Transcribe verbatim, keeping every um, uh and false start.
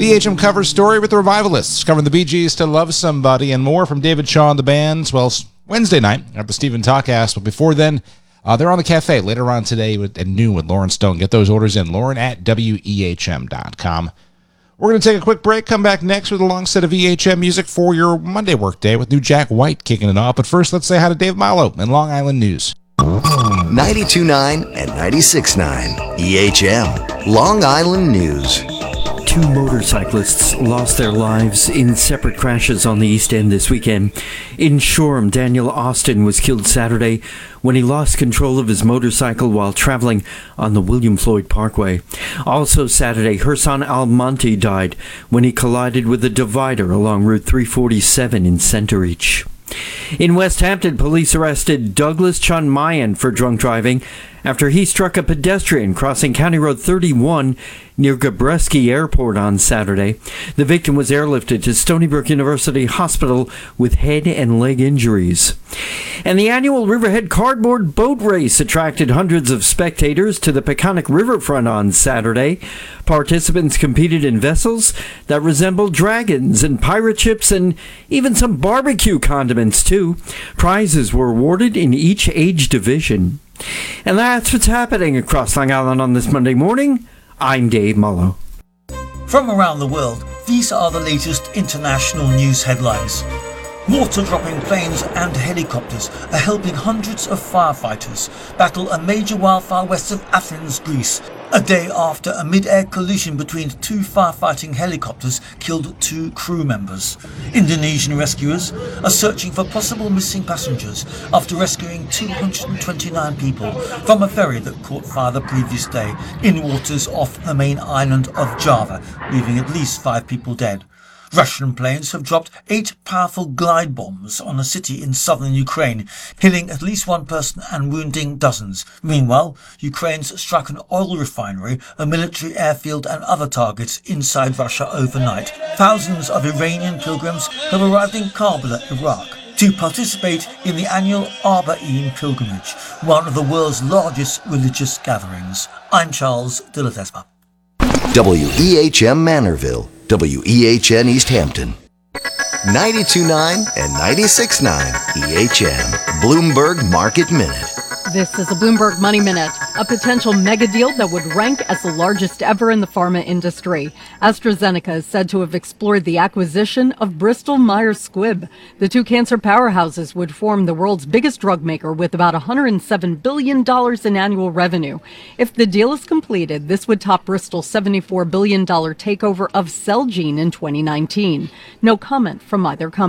The H M cover story with the Revivalists, covering the Bee Gees to Love Somebody, and more from David Shaw and the band. Well, Wednesday night at the Stephen Talkcast, but before then, uh, they're on the cafe later on today with, at noon with Lauren Stone. Get those orders in, Lauren at W E H M dot com. We're going to take a quick break, come back next with a long set of E H M music for your Monday workday with new Jack White kicking it off. But first, let's say hi to Dave Milo in Long Island News. ninety-two point nine and ninety-six point nine E H M, Long Island News. Two motorcyclists lost their lives in separate crashes on the East End this weekend. In Shoreham, Daniel Austin was killed Saturday when he lost control of his motorcycle while traveling on the William Floyd Parkway. Also Saturday, Hersan Almonte died when he collided with a divider along Route three forty-seven in Centereach. In West Hampton, police arrested Douglas Chunmayan for drunk driving after he struck a pedestrian crossing County Road thirty-one near Gabreski Airport on Saturday. The victim was airlifted to Stony Brook University Hospital with head and leg injuries. And the annual Riverhead Cardboard Boat Race attracted hundreds of spectators to the Peconic Riverfront on Saturday. Participants competed in vessels that resembled dragons and pirate ships and even some barbecue condiments, too. Prizes were awarded in each age division. And that's what's happening across Long Island on this Monday morning. I'm Dave Mullo. From around the world, these are the latest international news headlines. Water-dropping planes and helicopters are helping hundreds of firefighters battle a major wildfire west of Athens, Greece, a day after a mid-air collision between two firefighting helicopters killed two crew members. Indonesian rescuers are searching for possible missing passengers after rescuing two hundred twenty-nine people from a ferry that caught fire the previous day in waters off the main island of Java, leaving at least five people dead. Russian planes have dropped eight powerful glide bombs on a city in southern Ukraine, killing at least one person and wounding dozens. Meanwhile, Ukraine's struck an oil refinery, a military airfield and other targets inside Russia overnight. Thousands of Iranian pilgrims have arrived in Kabul, Iraq, to participate in the annual Arba'een pilgrimage, one of the world's largest religious gatherings. I'm Charles de Ledesma. W E H M Manorville, W E H N East Hampton, ninety-two point nine and ninety-six point nine E H M, Bloomberg Market Minute. This is a Bloomberg Money Minute, a potential mega deal that would rank as the largest ever in the pharma industry. AstraZeneca is said to have explored the acquisition of Bristol Myers Squibb. The two cancer powerhouses would form the world's biggest drug maker with about one hundred seven billion dollars in annual revenue. If the deal is completed, this would top Bristol's seventy-four billion dollars takeover of Celgene in twenty nineteen. No comment from either company.